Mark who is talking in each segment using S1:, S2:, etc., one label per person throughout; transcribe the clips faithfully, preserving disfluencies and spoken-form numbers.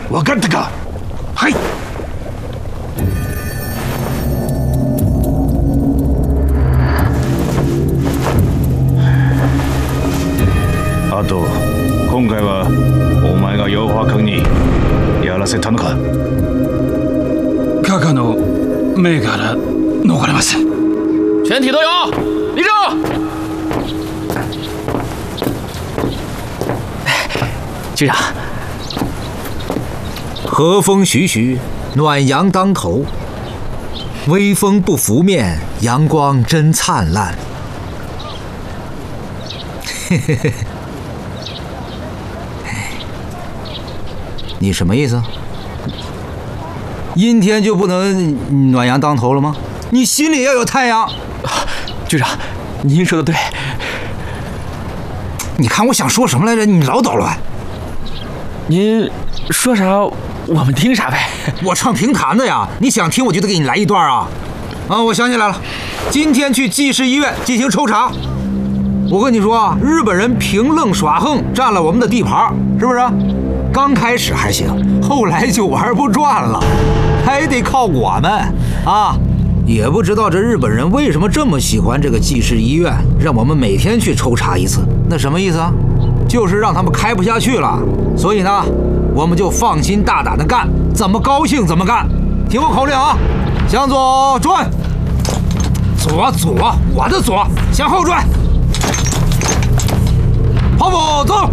S1: 我干他个，嘿！あと、今回はお前が陽花君にやらせたのか？
S2: カカの命から逃れません。
S3: 全体都有，立正。局长。
S4: 和风徐徐，暖阳当头，微风不拂面，阳光真灿烂。嘿嘿嘿，你什么意思？阴天就不能暖阳当头了吗？你心里要有太阳。
S3: 局长，您说的对。
S4: 你看我想说什么来着？你老捣乱。
S3: 您说啥？ 我们听啥呗？
S4: 我唱评弹的呀，你想听我就得给你来一段啊！啊，我想起来了，今天去济世医院进行抽查。我跟你说啊，日本人凭愣耍横占了我们的地盘，是不是？刚开始还行，后来就玩不转了，还得靠我们啊！也不知道这日本人为什么这么喜欢这个济世医院，让我们每天去抽查一次。那什么意思啊？就是让他们开不下去了。所以呢？ 我们就放心大胆的干，怎么高兴怎么干。听我口令啊，向左转，左左，我的左，向后转，跑步走。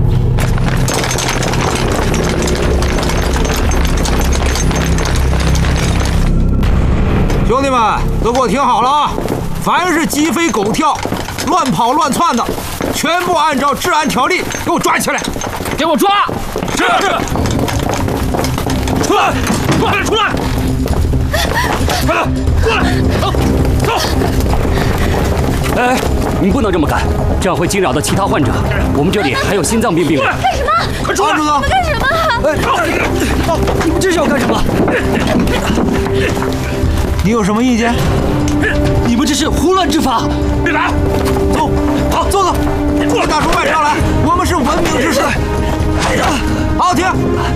S4: 兄弟们都给我听好了啊！凡是鸡飞狗跳、乱跑乱窜的，全部按照治安条例给我抓起来，
S3: 给我抓！
S1: 是是，出来，快出来！快点，过来，走走！
S5: 哎，你不能这么干，这样会惊扰到其他患者。我们这里还有心脏病病人。
S6: 干什么？
S1: 快出来！
S6: 你们干什么？
S5: 哎，你们这是要干什么？
S4: 你有什么意见？
S5: 你们这是胡乱执法！
S1: 别打，
S4: 走，好，坐坐，别打出外伤来，我们是文明之士。 好，停！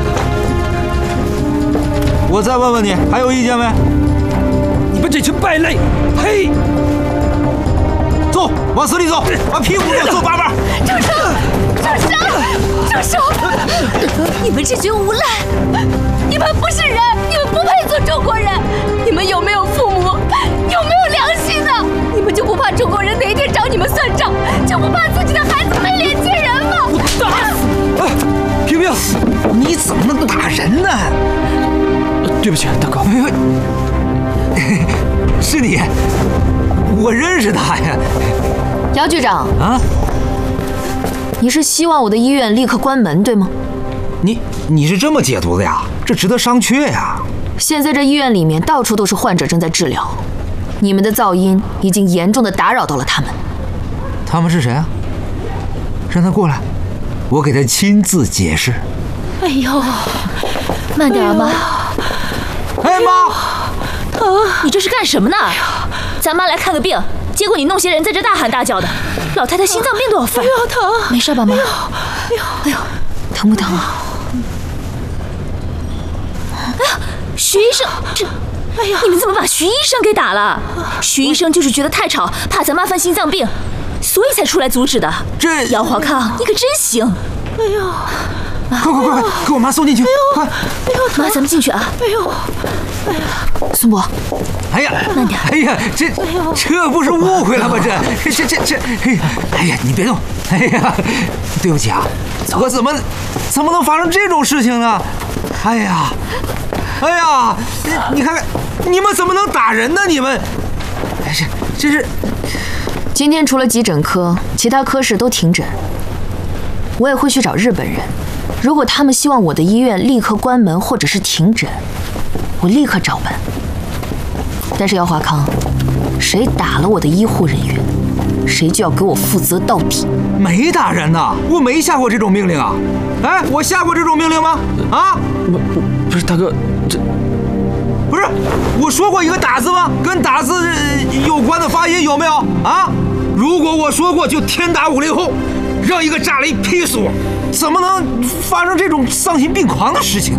S4: 我再问问你，还有意见没？
S5: 你们这群败类！嘿，
S4: 走，往死里走，把屁股给我坐八瓣！
S6: 住手！住手！住手！你们这群无赖！你们不是人，你们不配做中国人！你们有没有父母？有没有良心呢？你们就不怕中国人哪一天找你们算账？就不怕自己的孩子没脸见人吗？
S5: 我打死！哎，平平，
S4: 你怎么能打人呢？
S5: 对不起，大哥。
S4: 是你，我认识他呀。
S6: 姚局长
S4: 啊，
S6: 你是希望我的医院立刻关门，对吗？
S4: 你你是这么解读的呀？这值得商榷呀。
S6: 现在这医院里面到处都是患者正在治疗，你们的噪音已经严重的打扰到了他们。
S4: 他们是谁啊？让他过来，我给他亲自解释。
S6: 哎呦，慢点啊，妈！
S4: 哎妈！
S6: 你这是干什么呢？咱妈来看个病，结果你弄些人在这大喊大叫的，老太太心脏病都要犯。哎呦，疼！没事吧，妈？哎呦，哎呦，疼不疼啊？哎呀，徐医生，这，哎呀，你们怎么把徐医生给打了？徐医生就是觉得太吵，怕咱妈犯心脏病，所以才出来阻止的。
S4: 这
S6: 姚华康，你可真行！哎呦！
S4: 快快快快，给我妈送进去！快，
S6: 哎呦，妈，咱们进去啊！哎呦，哎呀，孙博，
S4: 哎呀，
S6: 慢点！
S4: 哎呀，这这不是误会了吗？这这这这，哎呀，哎呀，你别动！哎呀，对不起啊，我怎么怎么能发生这种事情呢？哎呀，哎呀，你看看，你们怎么能打人呢？你们，哎这这是，
S6: 今天除了急诊科，其他科室都停诊。我也会去找日本人。 如果他们希望我的医院立刻关门或者是停诊，我立刻照办。但是姚华康，谁打了我的医护人员，谁就要给我负责到底。
S4: 没打人呐，我没下过这种命令啊！哎，我下过这种命令吗？啊？
S5: 不不不是大哥，这
S4: 不是我说过一个打字吗？跟打字有关的发音有没有啊？如果我说过，就天打五零后，让一个炸雷劈死我！怎么能发生这种丧心病狂的事情？